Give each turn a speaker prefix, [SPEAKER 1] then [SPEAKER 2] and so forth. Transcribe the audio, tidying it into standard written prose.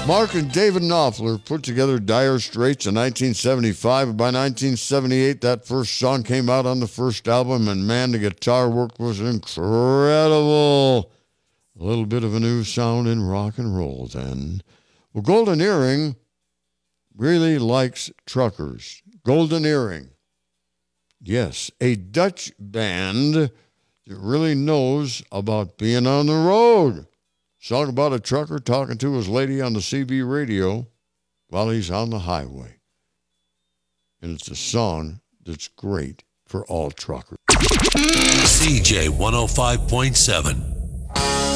[SPEAKER 1] Mark and David Knopfler put together Dire Straits in 1975. By 1978, that first song came out on the first album, and man, the guitar work was incredible. A little bit of a new sound in rock and roll then. Well, Golden Earring really likes truckers. Golden Earring. Yes, a Dutch band that really knows about being on the road. Song about a trucker talking to his lady on the CB radio while he's on the highway. And it's a song that's great for all truckers.
[SPEAKER 2] CJ 105.7.